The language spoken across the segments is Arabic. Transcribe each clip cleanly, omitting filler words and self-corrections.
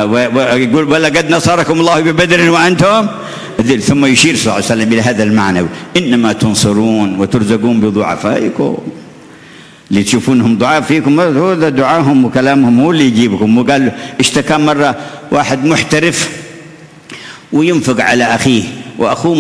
ويقول ولقد نصركم الله ببدر وأنتم أذل. ثم يشير صلى الله عليه وسلم إلى هذا المعنى: إنما تنصرون وترزقون بضعفائكم. اللي تشوفونهم ضعاف فيكم هذا دعاهم وكلامهم هو اللي يجيبكم. وقال اشتكى مرة واحد محترف وينفق على أخيه، وأخوه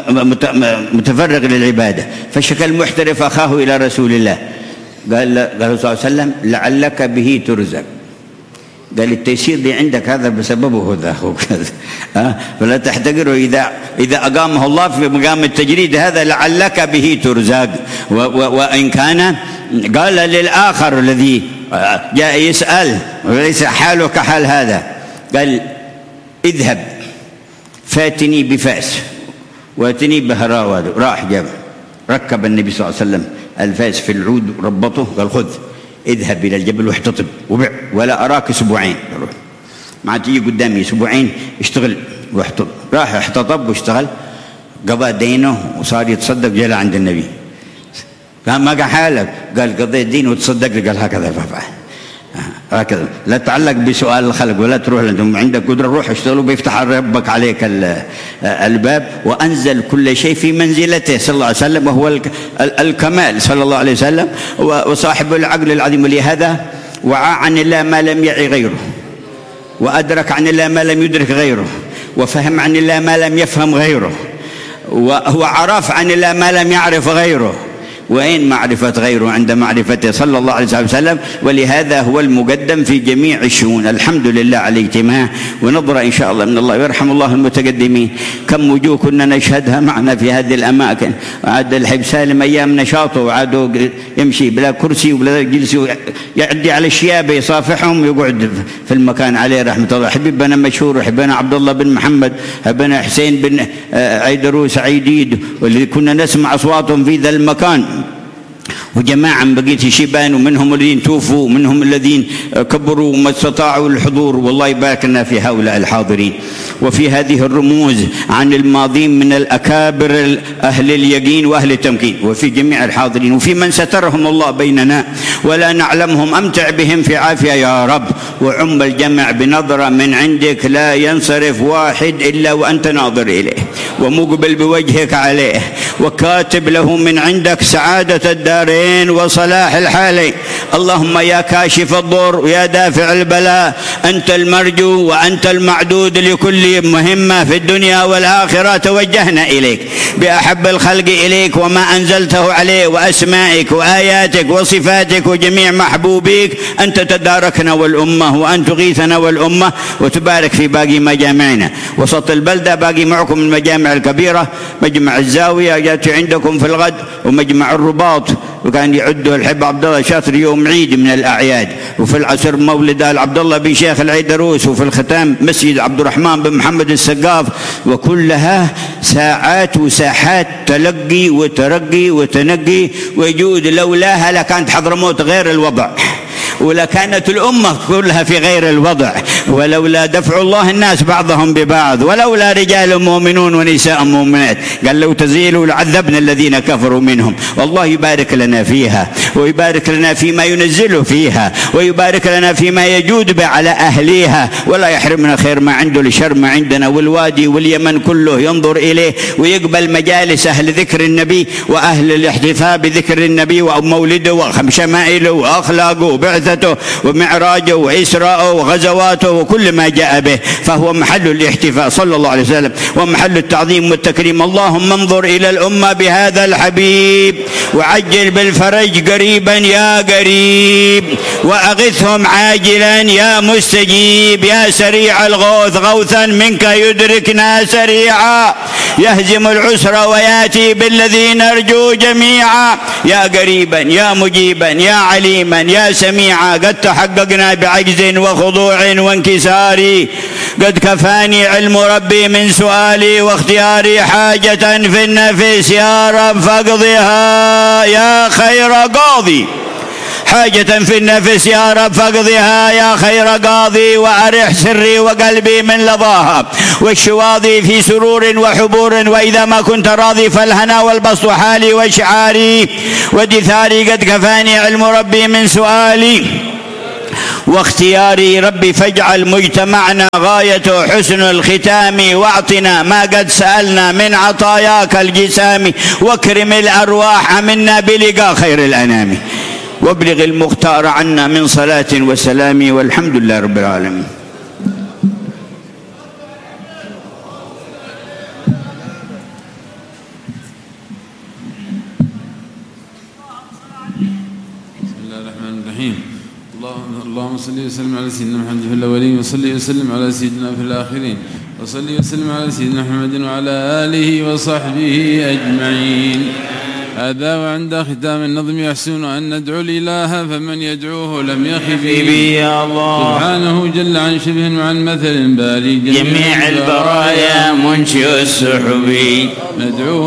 متفرغ للعبادة، فشكى المحترف أخاه إلى رسول الله. قال صلى الله عليه وسلم: لعلك به ترزق. قال: التيسير اللي عندك هذا بسببه هذا أخوك فلا تحتقره إذا أقامه الله في مقام التجريد هذا، لعلك به ترزق. وإن كان قال للآخر الذي جاء يسأل وليس حاله كحال هذا، قال: اذهب فاتني بفاس واتني بهراوة. راح جاب ركب النبي صلى الله عليه وسلم الفاس في العود ربطه، قال: خذ اذهب إلى الجبل واحتطب وبع ولا أراك أسبوعين. ما تيجي قدامي أسبوعين اشتغل واحتطب. راح احتطب واشتغل، قضى دينه وصار يتصدق. جاء عند النبي قال: ما قال حالك؟ قال: قضيت دين وتصدق. قال: هكذا فافعل، هكذا. لا تعلق بسؤال الخلق ولا تروح لهم، عندك قدرة روح اشتغلوا بيفتح ربك عليك الباب. وأنزل كل شيء في منزلته صلى الله عليه وسلم، وهو الكمال صلى الله عليه وسلم وصاحب العقل العظيم. ولهذا وعى عن الله ما لم يعي غيره، وأدرك عن الله ما لم يدرك غيره، وفهم عن الله ما لم يفهم غيره، وعرف عن الله ما لم يعرف غيره. وين معرفة غيره عند معرفته صلى الله عليه وسلم؟ ولهذا هو المقدم في جميع الشؤون. الحمد لله على اجتماع ونظرة إن شاء الله من الله، ويرحم الله المتقدمين. كم وجوه كنا نشهدها معنا في هذه الأماكن. عاد الحب سالم أيام نشاطه وعادوا يمشي بلا كرسي وبلا جلس، يعدي على الشيابة يصافحهم ويقعد في المكان عليه رحمة الله. حبيبنا مشهور، حبيبنا عبد الله بن محمد، حبيبنا حسين بن عيدروس عيديد، واللي كنا نسمع أصواتهم في ذا المكان. وجماعة من بقية الشيبان، ومنهم الذين توفوا ومنهم الذين كبروا وما استطاعوا الحضور. والله يبارك لنا في هؤلاء الحاضرين وفي هذه الرموز عن الماضين من الأكابر أهل اليقين وأهل التمكين، وفي جميع الحاضرين، وفي من سترهم الله بيننا ولا نعلمهم. أمتع بهم في عافية يا رب، وعم الجمع بنظرة من عندك لا ينصرف واحد إلا وأنت ناظر إليه ومقبل بوجهك عليه، وكاتب له من عندك سعادة الدارين وصلاح الحالين. اللهم يا كاشف الضر ويا دافع البلاء، أنت المرجو وأنت المعدود لكل مهمة في الدنيا والآخرة. توجهنا إليك بأحب الخلق إليك وما أنزلته عليه، وأسمائك وآياتك وصفاتك وجميع محبوبيك، أن تتداركنا والأمة وأن تغيثنا والأمة، وتبارك في باقي مجامعنا. وسط البلدة باقي معكم المجامع الكبيرة، مجمع الزاوية يأتي عندكم في الغد، ومجمع الرباط، وكان يعده الحب عبد الله شاطر يوم عيد من الأعياد، وفي العصر مولد عبد الله بن شيخ العيدروس، وفي الختام مسجد عبد الرحمن بن محمد السقاف. وكلها ساعات وساحات تلقي وترقي وتنقي وجود، لولاها لكانت حضرموت غير الوضع، ولكانت الأمة كلها في غير الوضع، ولولا دفع الله الناس بعضهم ببعض، ولولا رجال مؤمنون ونساء مؤمنات. قال: لو تزيلوا لعذبنا الذين كفروا منهم. والله يبارك لنا فيها، ويبارك لنا فيما ينزله فيها، ويبارك لنا فيما يجود به على أهليها، ولا يحرمنا خير ما عنده لشر ما عندنا. والوادي واليمن كله ينظر إليه ويقبل مجالس أهل ذكر النبي وأهل الاحتفاء بذكر النبي ومولده وشمائله وأخلاقه وبعثته ومعراجه وإسراءه وغزواته وكل ما جاء به، فهو محل الاحتفاء صلى الله عليه وسلم ومحل التعظيم والتكريم. اللهم انظر إلى الأمة بهذا الحبيب، وعجل بالفرج قريبا يا قريب، وأغثهم عاجلا يا مستجيب، يا سريع الغوث غوثا منك يدركنا سريعا، يهزم العسر وياتي بالذي نرجو جميعا، يا قريبا يا مجيبا يا عليما يا سميعا. قد تحققنا بعجز وخضوع وانكساري، قد كفاني علم ربي من سؤالي واختياري، حاجة في النفس يا رب فاقضها يا خير قاضي، حاجة في النفس يا رب فاقضها يا خير قاضي، وأرح سري وقلبي من لظاها، والشواظي في سرور وحبور، وإذا ما كنت راضي فالهنا والبسط حالي وشعاري ودثاري، قد كفاني علم ربي من سؤالي واختياري ربي، فاجعل مجتمعنا غايته حسن الختام، واعطنا ما قد سألنا من عطاياك الجسام، واكرم الأرواح منا بلقاء خير الأنام، وابلغ المختار عنا من صلاة وسلام، والحمد لله رب العالمين. اللهم صل وسلم على سيدنا محمد في الأولين، وصلي وسلم على سيدنا في الآخرين، وصلي وسلم على سيدنا محمد وعلى آله وصحبه أجمعين. هذا وعند ختام النظم يحسن أن ندعو الإله فمن يدعوه لم يخف به يا الله، سبحانه جل عن شبه وعن مثل باري جميع البرايا منشئ السحب، ندعوه